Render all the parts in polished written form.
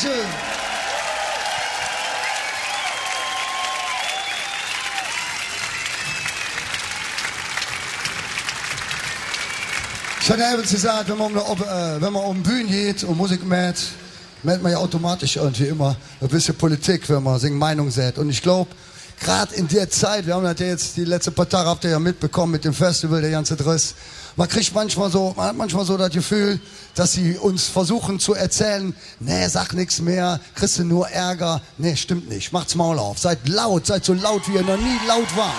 Dankeschön. Ich hatte eben gesagt, wenn man um Bühne geht und Musik macht, merkt man ja automatisch irgendwie immer ein bisschen Politik, wenn man seine Meinung sagt. Und ich glaube, gerade in der Zeit, wir haben das ja jetzt die letzten paar Tage, habt ihr ja mitbekommen mit dem Festival, der ganze Driss, man kriegt manchmal so das Gefühl, dass sie uns versuchen zu erzählen, nee, sag nichts mehr, kriegst du nur Ärger. Nee, stimmt nicht, macht's Maul auf, seid laut, seid so laut, wie ihr noch nie laut wart.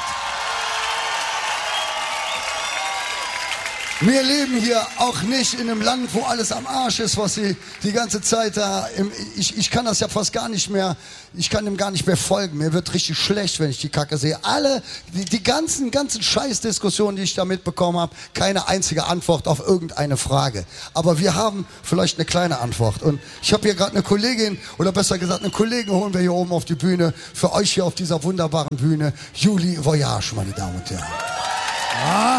Wir leben hier auch nicht in einem Land, wo alles am Arsch ist, was sie die ganze Zeit da... Ich kann das ja fast gar nicht mehr... Ich kann dem gar nicht mehr folgen. Mir wird richtig schlecht, wenn ich die Kacke sehe. Die ganzen Scheißdiskussionen, die ich da mitbekommen habe, keine einzige Antwort auf irgendeine Frage. Aber wir haben vielleicht eine kleine Antwort. Und ich habe hier gerade eine Kollegin, oder besser gesagt, einen Kollegen holen wir hier oben auf die Bühne. Für euch hier auf dieser wunderbaren Bühne. Julie Voyage, meine Damen und Herren. Ah.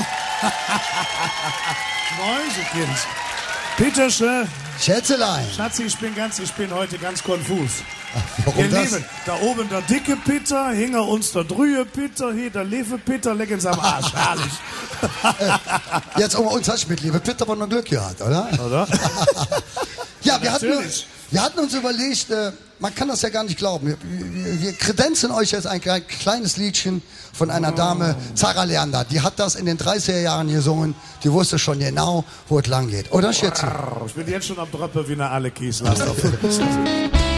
Mäusekind. Peterchen. Schätzelein. Schatzi, ich bin heute ganz konfus. Warum Ihr das? Lieben, da oben der dicke Peter, hinter uns der drühe Peter, hier der Lefe Peter, lecken's am Arsch. Herrlich. Jetzt um uns hast du mit Liebe Peter aber noch Glück gehabt, oder? Oder? Ja, wir hatten uns überlegt, man kann das ja gar nicht glauben. Wir kredenzen euch jetzt ein kleines Liedchen von einer Dame, Zara Leander. Die hat das in den 30er Jahren gesungen. Die wusste schon genau, wo es lang geht. Oder, Schätze? Ich bin jetzt schon am Dröppe wie eine alle Kieslaster.